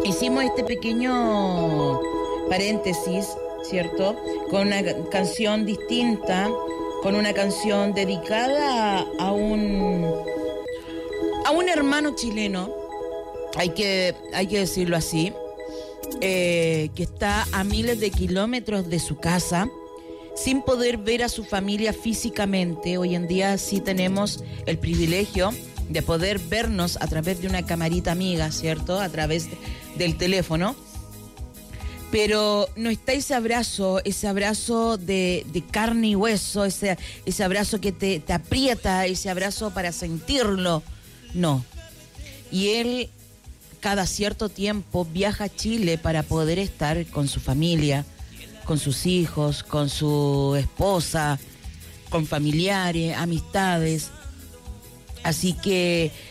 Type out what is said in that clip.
hicimos este pequeño paréntesis, ¿cierto? Con una canción distinta, con una canción dedicada a un hermano chileno, hay que decirlo así, que está a miles de kilómetros de su casa, sin poder ver a su familia físicamente. Hoy en día sí tenemos el privilegio de poder vernos a través de una camarita amiga, ¿cierto? A través del teléfono. Pero no está ese abrazo de carne y hueso, ese abrazo que te aprieta, ese abrazo para sentirlo. No. Y él cada cierto tiempo viaja a Chile para poder estar con su familia, con sus hijos, con su esposa, con familiares, amistades. Así que